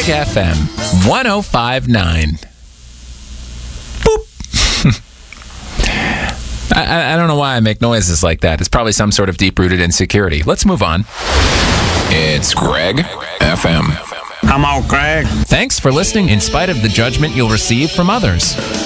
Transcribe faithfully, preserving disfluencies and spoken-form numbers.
Greg F M one oh five point nine. Boop. I, I don't know why I make noises like that. It's probably some sort of deep-rooted insecurity. Let's move on. It's Greg F M. Come on, Greg. Thanks for listening in spite of the judgment you'll receive from others.